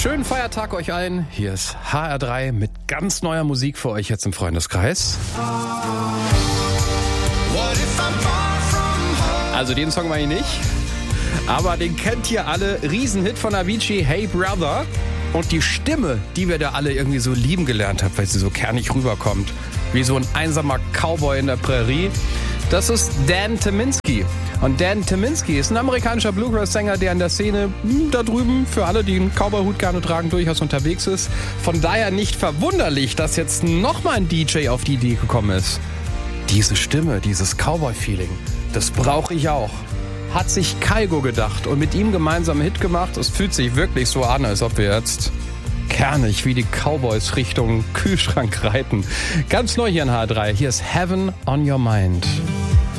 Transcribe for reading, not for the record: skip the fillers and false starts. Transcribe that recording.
Schönen Feiertag euch allen. Hier ist HR3 mit ganz neuer Musik für euch jetzt im Freundeskreis. Also den Song meine ich nicht, aber den kennt ihr alle. Riesenhit von Avicii, Hey Brother. Und die Stimme, die wir da alle irgendwie so lieben gelernt haben, weil sie so kernig rüberkommt, wie so ein einsamer Cowboy in der Prärie, das ist Dan Tyminski. Und Dan Tyminski ist ein amerikanischer Bluegrass-Sänger, der in der Szene da drüben, für alle, die einen Cowboy-Hut gerne tragen, durchaus unterwegs ist. Von daher nicht verwunderlich, dass jetzt nochmal ein DJ auf die Idee gekommen ist. Diese Stimme, dieses Cowboy-Feeling, das brauche ich auch. Hat sich Kygo gedacht und mit ihm gemeinsam einen Hit gemacht. Es fühlt sich wirklich so an, als ob wir jetzt kernig wie die Cowboys Richtung Kühlschrank reiten. Ganz neu hier in HR3. Hier ist Heaven on Your Mind.